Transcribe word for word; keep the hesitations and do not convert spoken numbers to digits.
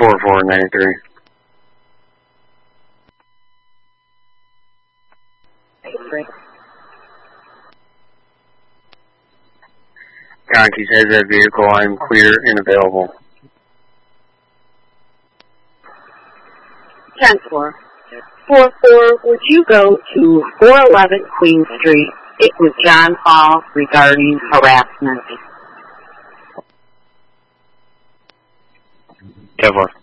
four four ninety-three. County says that vehicle, I'm clear and available. ten four. four four, would you go to four eleven Queen Street? It was John Paul regarding harassment. ten four.